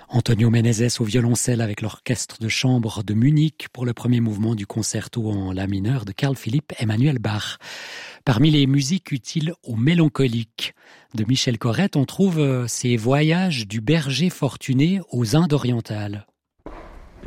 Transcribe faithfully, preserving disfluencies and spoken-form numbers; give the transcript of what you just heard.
Antonio Meneses au violoncelle avec l'orchestre de chambre de Munich pour le premier mouvement du concerto en la mineur de Carl Philipp Emanuel Bach. Parmi les musiques utiles aux mélancoliques de Michel Corrette, on trouve ces voyages du berger fortuné aux Indes orientales.